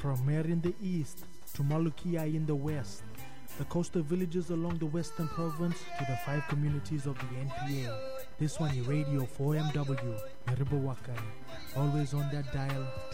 From Mer in the east to Malukia in the west, the coastal villages along the western province to the 5 communities of the NPA. This one is Radio 4MW, Meribawakai. Always on that dial,